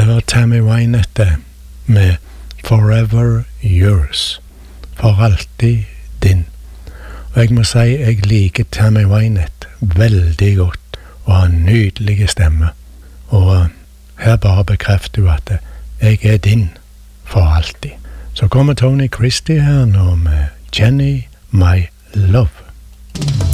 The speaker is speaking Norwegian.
hører Tammy Wynette med Forever Yours, for alltid din. Og jeg må si jeg liker Tammy Wynette veldig godt, og har en nydelig stemme. Og her bare bekrefter du at jeg er din for alltid. Så kommer Tony Christie her nå med Jenny, My Love.